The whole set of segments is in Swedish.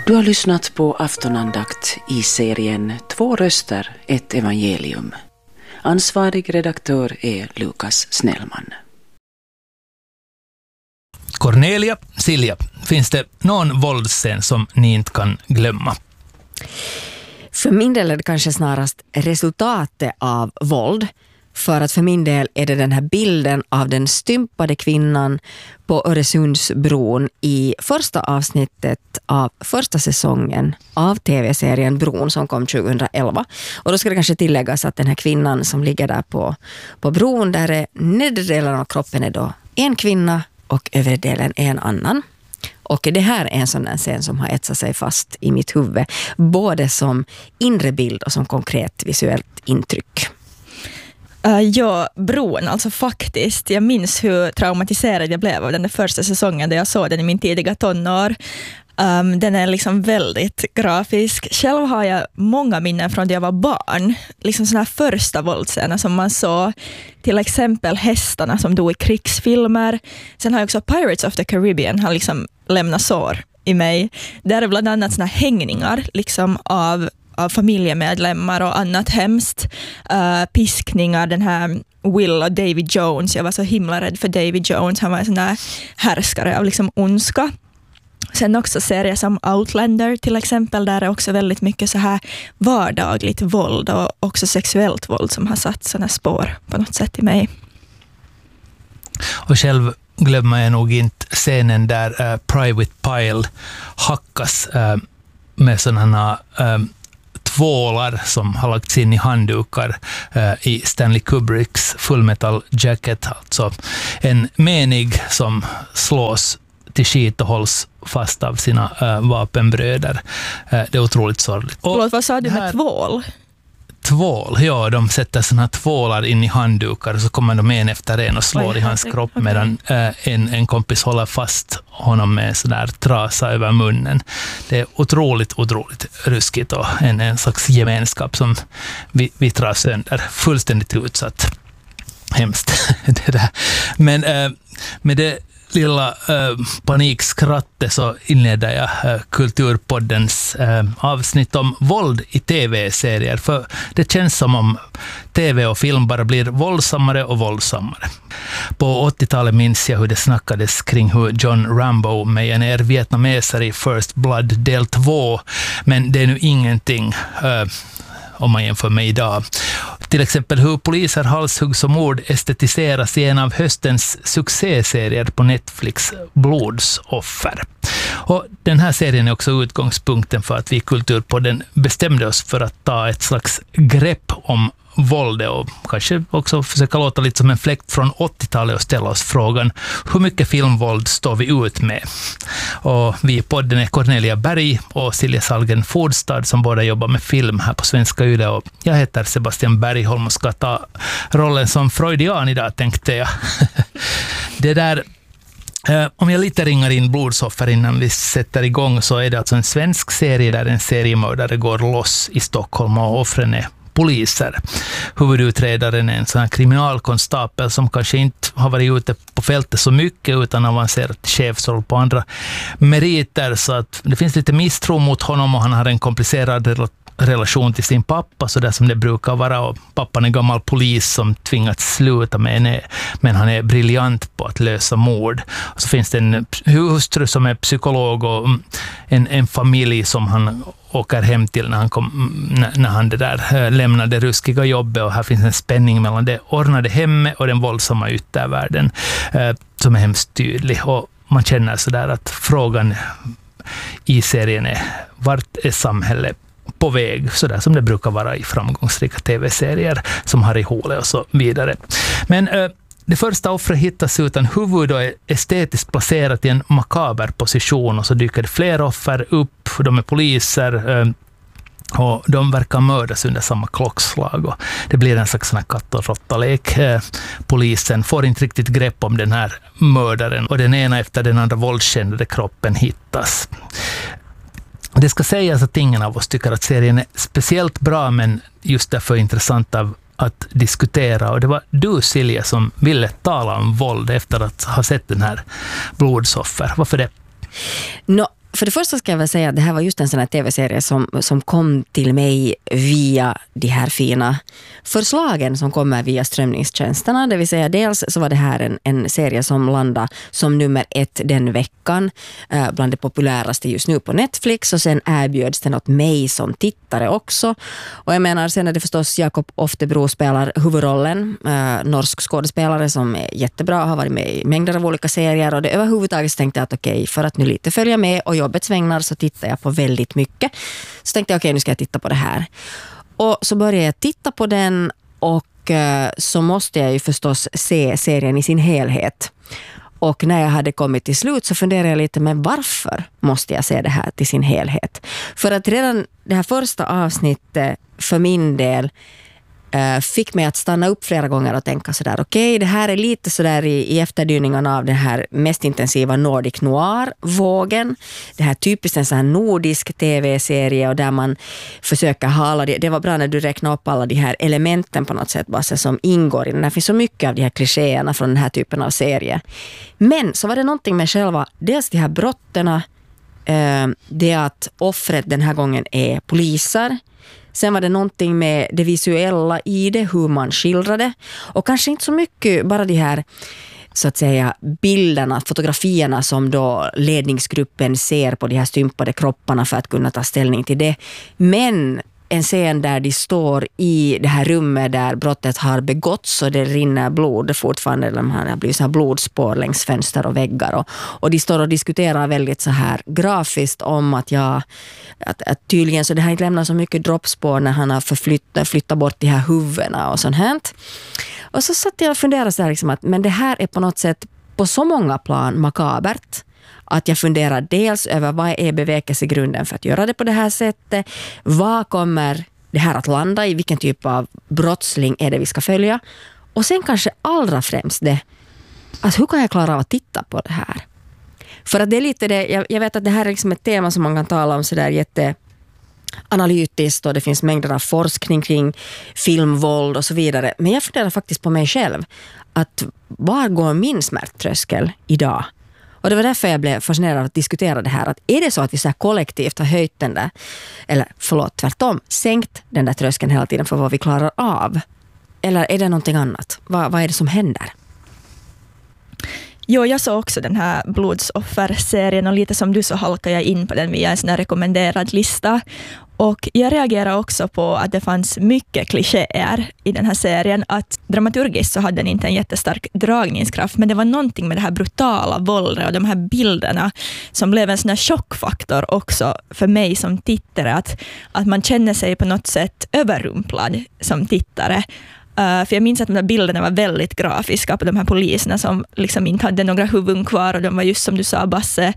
Du har lyssnat på aftonandakt i serien 2 röster, ett evangelium. Ansvarig redaktör är Lukas Snellman. Cornelia, Silja, finns det någon våldsscen som ni inte kan glömma? För min del är det kanske snarast resultatet av våld. För att för min del är det den här bilden av den stympade kvinnan på Öresundsbron i första avsnittet av första säsongen av tv-serien Bron som kom 2011. Och då ska det kanske tilläggas att den här kvinnan som ligger där på bron, där är nedre delen av kroppen är då en kvinna och övre delen är en annan. Och det här är en sån där scen som har etsat sig fast i mitt huvud, både som inre bild och som konkret visuellt intryck. Ja, Bron, alltså faktiskt. Jag minns hur traumatiserad jag blev av den där första säsongen där jag såg den i min tidiga tonår. Den är liksom väldigt grafisk. Själv har jag många minnen från när jag var barn. Liksom såna här första våldsscener som man såg. Till exempel hästarna som dog i krigsfilmer. Sen har jag också Pirates of the Caribbean har liksom lämnat sår i mig. Där är bland annat såna hängningar liksom av familjemedlemmar och annat hemskt. Piskningar, den här Will och Davy Jones. Jag var så himla rädd för Davy Jones. Han var en sån där härskare av liksom ondska. Sen också serier som Outlander till exempel. Där är också väldigt mycket så här vardagligt våld och också sexuellt våld som har satt såna spår på något sätt i mig. Och själv glömmer jag nog inte scenen där Private Pile hackas med sådana tvålar som har lagts in i handdukar i Stanley Kubricks Full Metal Jacket. Alltså en menig som slås till skit och hålls fast av sina vapenbröder. Det är otroligt sorgligt. Förlåt, vad sa du med tvål? Tvål, ja, de sätter såna tvålar in i handdukar och så kommer de en efter en och slår i hans kropp medan en kompis håller fast honom med sån där trasa över munnen. Det är otroligt ruskigt och en slags gemenskap som vi drar sönder. Fullständigt utsatt. Hemskt det där. Men med det lilla panikskrattet så inleder jag Kulturpoddens avsnitt om våld i tv-serier. För det känns som om tv och film bara blir våldsammare och våldsammare. På 80-talet minns jag hur det snackades kring hur John Rambo mejar ner vietnameser i First Blood del 2. Men det är nu ingenting om man jämför med idag. Till exempel hur poliser halshuggs och mord estetiseras i en av höstens succéserier på Netflix, Blodsoffer. Och den här serien är också utgångspunkten för att vi i Kulturpodden bestämde oss för att ta ett slags grepp om våldet och kanske också försöka låta lite som en fläkt från 80-talet och ställa oss frågan hur mycket filmvåld står vi ut med? Och vi i podden är Cornelia Berg och Silja Salgen Fordstad som båda jobbar med film här på Svenska Yle och jag heter Sebastian Bergholm och ska ta rollen som freudian idag tänkte jag. Det där om jag lite ringar in Blodsoffer innan vi sätter igång så är det alltså en svensk serie där en seriemördare går loss i Stockholm och offren är poliser. Huvudutredaren är en sån här kriminalkonstapel som kanske inte har varit ute på fältet så mycket utan avancerat chefsroll på andra meriter så att det finns lite misstro mot honom och han har en komplicerad relation till sin pappa så där som det brukar vara och pappan är gammal polis som tvingats sluta men han är briljant på att lösa mord. Och så finns det en hustru som är psykolog och en familj som han åker hem till när han det där lämnar det ruskiga jobbet och här finns en spänning mellan det ordnade hemmet och den våldsamma yttervärlden som är hemskt tydlig och man känner sådär att frågan i serien är vart är samhället på väg, sådär som det brukar vara i framgångsrika tv-serier som Harry Hole och så vidare. Men det första offret hittas utan huvud och är estetiskt placerat i en makaber position och så dyker det fler offer upp, de är poliser och de verkar mördas under samma klockslag och det blir en slags katt- och råttalek. Polisen får inte riktigt grepp om den här mördaren och den ena efter den andra våldskändade kroppen hittas. Det ska sägas att ingen av oss tycker att serien är speciellt bra men just därför intressant att diskutera och det var du Silja som ville tala om våld efter att ha sett den här Blodsoffer. Varför det? för det första ska jag väl säga att det här var just en sån här tv-serie som kom till mig via de här fina förslagen som kommer via strömningstjänsterna. Det vill säga dels så var det här en serie som landade som nummer 1 den veckan bland det populäraste just nu på Netflix, och sen erbjöds den åt mig som tittare också. Och jag menar, sen är det förstås Jakob Oftebro spelar huvudrollen, norsk skådespelare som är jättebra, har varit med i mängder av olika serier, och det överhuvudtaget så tänkte jag att okej, för att nu lite följa med och jobbets vägnar så tittar jag på väldigt mycket. Så tänkte jag okej, nu ska jag titta på det här. Och så började jag titta på den, och så måste jag ju förstås se serien i sin helhet. Och när jag hade kommit till slut så funderade jag lite, men varför måste jag se det här till sin helhet? För att redan det här första avsnittet för min del fick mig att stanna upp flera gånger och tänka sådär, okej, det här är lite sådär i efterdyningarna av den här mest intensiva Nordic Noir-vågen. Det här typiskt en sån här nordisk tv-serie, och där man försöker ha alla det var bra när du räknar upp alla de här elementen på något sätt bara som ingår i den. Det finns så mycket av de här klichéerna från den här typen av serie. Men så var det någonting med själva, dels de här brotterna, det att offret den här gången är poliser. Sen var det någonting med det visuella i det, hur man skildrade. Och kanske inte så mycket bara de här, så att säga, bilderna, fotografierna som då ledningsgruppen ser på de här stympade kropparna för att kunna ta ställning till det. Men en scen där de står i det här rummet där brottet har begåtts och det rinner blod fortfarande. Det har blivit så här blodspår längs fönster och väggar. Och de står och diskuterar väldigt så här grafiskt om att tydligen så det här inte lämnar så mycket droppspår när han har flyttat bort de här huvudena och sånt här. Och så satt jag och funderade så här liksom att men det här är på något sätt på så många plan makabert. Att jag funderar dels över vad är bevekelsegrunden för att göra det på det här sättet. Vad kommer det här att landa i? Vilken typ av brottsling är det vi ska följa? Och sen kanske allra främst det, att hur kan jag klara av att titta på det här? För att det är lite det, jag vet att det här är liksom ett tema som man kan tala om sådär jätteanalytiskt, och det finns mängder av forskning kring filmvåld och så vidare. Men jag funderar faktiskt på mig själv, att var går min smärttröskel idag? Och det var därför jag blev fascinerad av att diskutera det här. Att är det så att vi så här kollektivt har höjt den där, eller tvärtom, sänkt den där tröskeln hela tiden för vad vi klarar av? Eller är det någonting annat? Vad är det som händer? Jo, jag såg också den här blodsoffer-serien, och lite som du så halkar jag in på den via en sån här rekommenderad lista. Och jag reagerar också på att det fanns mycket klichéer i den här serien. Att dramaturgiskt så hade den inte en jättestark dragningskraft, men det var någonting med det här brutala våldet och de här bilderna som blev en sån här chockfaktor också för mig som tittare. Att man känner sig på något sätt överrumplad som tittare. För jag minns att de här bilderna var väldigt grafiska på de här poliserna som liksom inte hade några huvuden kvar, och de var just som du sa, Basse,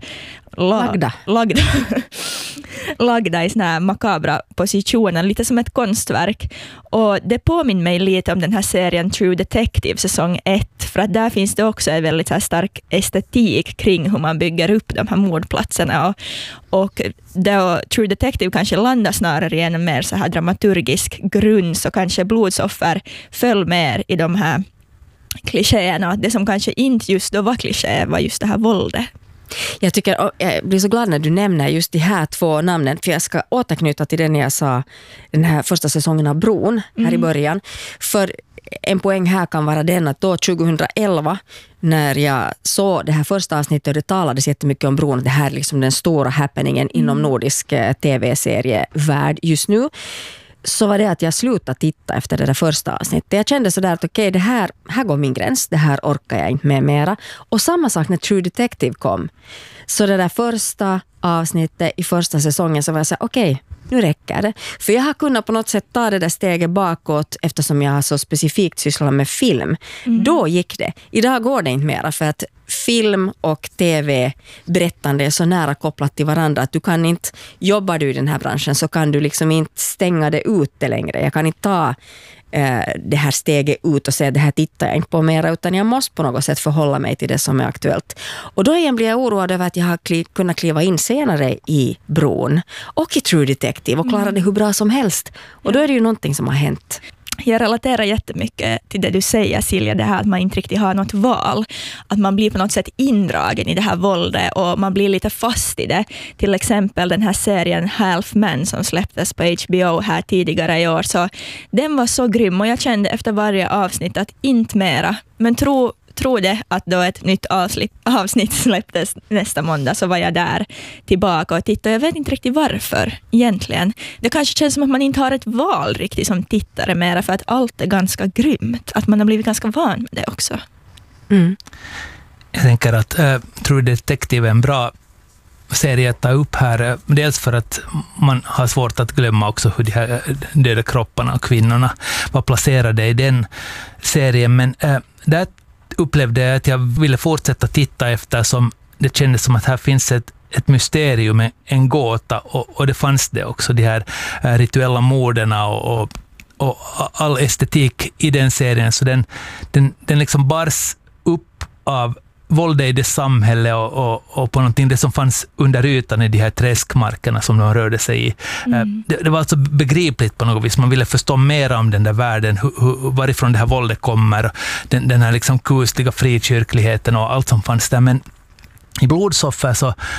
lagda i såna här makabra positioner, lite som ett konstverk. Och det påminner mig lite om den här serien True Detective säsong 1, för att där finns det också en väldigt så här stark estetik kring hur man bygger upp de här mordplatserna, och då True Detective kanske landar snarare i en mer så här dramaturgisk grund, så kanske Blodsoffer föll mer i de här klichéerna. Det som kanske inte just då var kliché var just det här våldet. Jag blir så glad när du nämner just de här två namnen, för jag ska återknyta till det när jag sa den här första säsongen av Bron här i början. För en poäng här kan vara den att då 2011 när jag såg det här första avsnittet och det talades jättemycket om Bron, det här är liksom den stora happeningen inom nordisk tv-serievärld just nu, så var det att jag slutade titta efter det där första avsnittet. Jag kände sådär att okej, det här går min gräns. Det här orkar jag inte med mera. Och samma sak när True Detective kom. Så det där första avsnittet i första säsongen så var jag så okej, nu räcker det. För jag har kunnat på något sätt ta det där steget bakåt eftersom jag har så specifikt sysslat med film. Då gick det. Idag går det inte mera för att film och tv-berättande är så nära kopplat till varandra att du kan inte, jobbar du i den här branschen så kan du liksom inte stänga det ute längre. Jag kan inte ta det här steget ut och säga det här tittar jag inte på mer, utan jag måste på något sätt förhålla mig till det som är aktuellt. Och då igen blir jag oroad över att jag har kunnat kliva in senare i Bron och i True Detective och klara det hur bra som helst. Och då är det ju någonting som har hänt. Jag relaterar jättemycket till det du säger, Silja, det här att man inte riktigt har något val. Att man blir på något sätt indragen i det här våldet och man blir lite fast i det. Till exempel den här serien Half Men som släpptes på HBO här tidigare i år. Så den var så grym och jag kände efter varje avsnitt att inte mera. Men tro det att då ett nytt avsnitt släpptes nästa måndag så var jag där tillbaka och tittade. Jag vet inte riktigt varför egentligen. Det kanske känns som att man inte har ett val riktigt som tittare mera för att allt är ganska grymt. Att man har blivit ganska van med det också. Mm. Jag tänker att True Detective är en bra serie att ta upp här. Dels för att man har svårt att glömma också hur de här döda kropparna och kvinnorna var placerade i den serien. Men där upplevde jag att jag ville fortsätta titta efter som det kändes som att här finns ett mysterium, en gåta och det fanns det också, de här rituella morderna och all estetik i den serien, så den liksom bars upp av våldet i det samhälle och på någonting det som fanns under ytan i de här träskmarkerna som de rörde sig i. Det var alltså begripligt på något vis. Man ville förstå mer om den där världen, varifrån det här våldet kommer, den här liksom kusliga frikyrkligheten och allt som fanns där. Men i Blodsoffer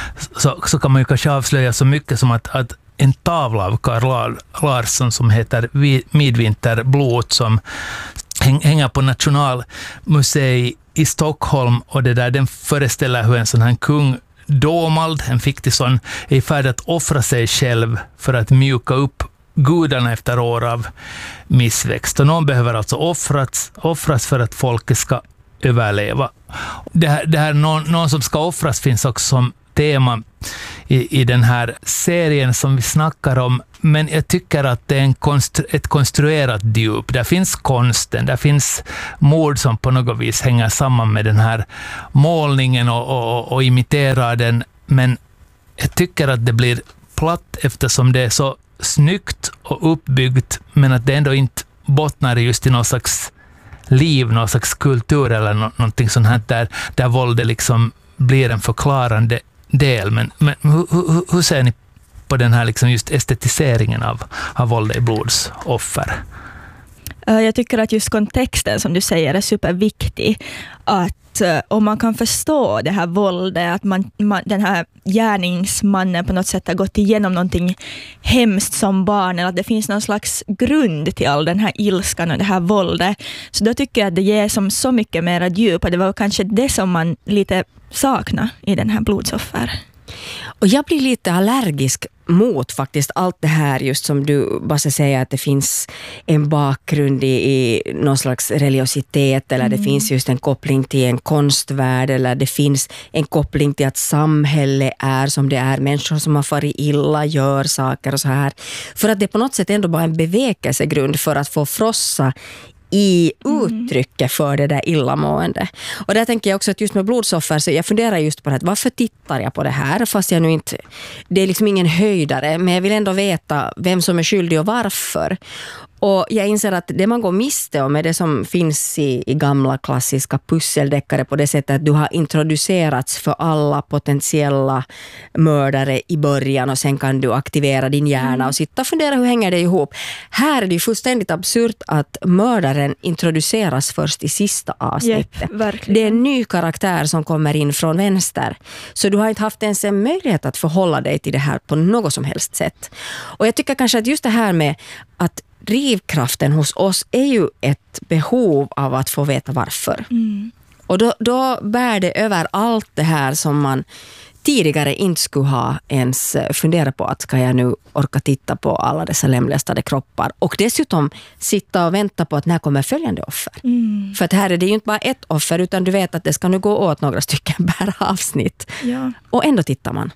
så kan man ju kanske avslöja så mycket som att en tavla av Carl Larsson som heter Midvinterblod som hänger på Nationalmuseet i Stockholm, och den föreställer hur en sån här kung Domald, en fiktiv sån, är i färd att offra sig själv för att mjuka upp gudarna efter år av missväxt. Och någon behöver alltså offras för att folket ska överleva. Det här någon som ska offras finns också som tema i den här serien som vi snackar om, men jag tycker att det är ett konstruerat djup. Där finns konsten, där finns mord som på något vis hänger samman med den här målningen och imiterar den, men jag tycker att det blir platt eftersom det är så snyggt och uppbyggt, men att det ändå inte bottnar just i någon slags liv, någon slags kultur eller någonting sånt här där våldet liksom blir en förklarande del. Men hur ser ni på den här liksom just estetiseringen av våldet i Blodsoffer? Jag tycker att just kontexten som du säger är superviktig. Att om man kan förstå det här våldet, att den här gärningsmannen på något sätt har gått igenom någonting hemskt som barn, eller att det finns någon slags grund till all den här ilskan och det här våldet. Så då tycker jag att det ger som så mycket mer djup, och det var kanske det som man lite saknar i den här Blodsoffer. Och jag blir lite allergisk mot faktiskt allt det här, just som du bara säger att det finns en bakgrund i någon slags religiositet, eller det finns just en koppling till en konstvärld, eller det finns en koppling till att samhälle är som det är, människor som har farit illa gör saker och så här. För att det på något sätt ändå bara en bevekelsegrund för att få frossa i uttrycket för det där illamående. Och där tänker jag också att just med Blodsoffer, så jag funderar just på det, varför tittar jag på det här, fast jag nu inte, det är liksom ingen höjdare, men jag vill ändå veta vem som är skyldig och varför. Och jag inser att det man går miste om är det som finns i gamla klassiska pusseldeckare, på det sättet att du har introducerats för alla potentiella mördare i början och sen kan du aktivera din hjärna och sitta och fundera hur hänger det ihop. Här är det ju fullständigt absurt att mördaren introduceras först i sista avsnittet. Det är en ny karaktär som kommer in från vänster. Så du har inte haft ens en möjlighet att förhålla dig till det här på något som helst sätt. Och jag tycker kanske att just det här med att drivkraften hos oss är ju ett behov av att få veta varför. Och då bär det över allt det här som man tidigare inte skulle ha ens fundera på, att ska jag nu orka titta på alla dessa lemlästade kroppar, och dessutom sitta och vänta på att när kommer följande offer. För att här är det ju inte bara ett offer, utan du vet att det ska nu gå åt några stycken per avsnitt. Ja. Och ändå tittar man.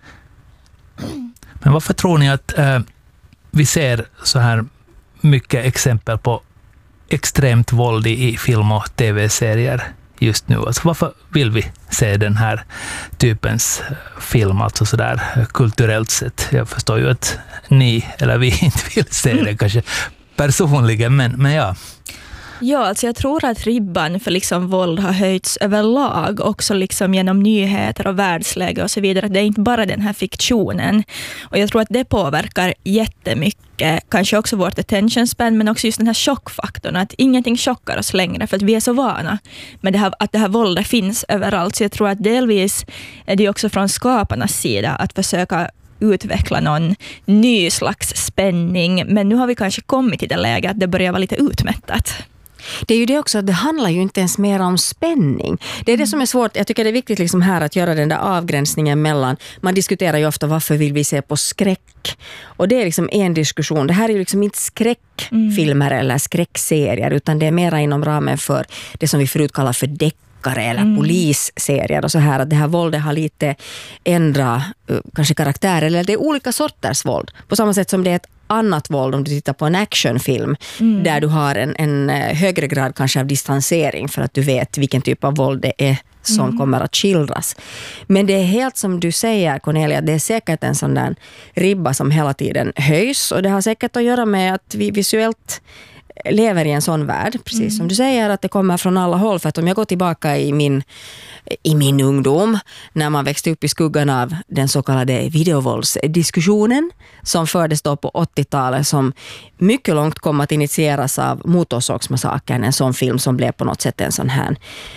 Men varför tror ni att vi ser så här mycket exempel på extremt våld i film- och tv-serier just nu? Alltså varför vill vi se den här typens film, alltså sådär kulturellt sett? Jag förstår ju att ni eller vi inte vill se det kanske personligen, men ja. Ja, alltså jag tror att ribban för liksom våld har höjts överlag, också liksom genom nyheter och världsläge och så vidare. Det är inte bara den här fiktionen. Och jag tror att det påverkar jättemycket, kanske också vårt attention span, men också just den här chockfaktorn, att ingenting chockar oss längre för att vi är så vana med det här, att det här våldet finns överallt. Så jag tror att delvis är det också från skaparnas sida att försöka utveckla någon ny slags spänning, men nu har vi kanske kommit till det läget att det börjar vara lite utmättat. Det är ju det också, att det handlar ju inte ens mer om spänning. Det är det som är svårt. Jag tycker det är viktigt liksom här att göra den där avgränsningen mellan, man diskuterar ju ofta varför vill vi se på skräck. Och det är liksom en diskussion. Det här är ju liksom inte skräckfilmer eller skräckserier, utan det är mera inom ramen för det som vi förut kallar för deckare eller polisserier och så här, att det här våldet har lite ändrat kanske karaktär, eller det är olika sorters våld. På samma sätt som det är ett annat våld om du tittar på en actionfilm där du har en högre grad kanske av distansering för att du vet vilken typ av våld det är som kommer att skildras. Men det är helt som du säger, Cornelia, det är säkert en sån där ribba som hela tiden höjs, och det har säkert att göra med att vi visuellt lever i en sån värld, precis som du säger, att det kommer från alla håll. För att om jag går tillbaka i min ungdom, när man växte upp i skuggan av den så kallade videovåldsdiskussionen som fördes då på 80-talet, som mycket långt kom att initieras av Motorsågsmassakern, en sån film som blev på något sätt en sån här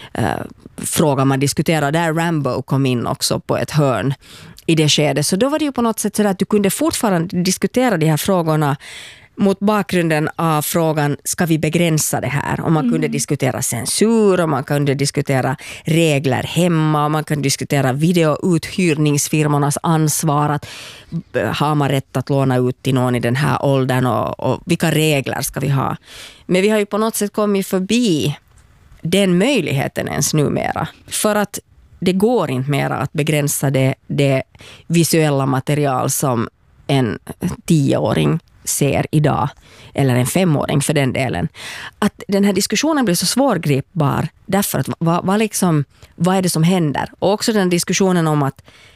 fråga man diskuterade, där Rambo kom in också på ett hörn i det skedet. Så då var det ju på något sätt så att du kunde fortfarande diskutera de här frågorna mot bakgrunden av frågan, ska vi begränsa det här? Och man kunde diskutera censur, och man kunde diskutera regler hemma, och man kunde diskutera videouthyrningsfirmornas ansvar, att har man rätt att låna ut till någon i den här åldern, och vilka regler ska vi ha? Men vi har ju på något sätt kommit förbi den möjligheten ens numera, för att det går inte mera att begränsa det visuella material som en 10-åring ser idag, eller en 5-åring för den delen. Att den här diskussionen blir så svårgripbar därför att vad är det som händer? Och också den diskussionen om att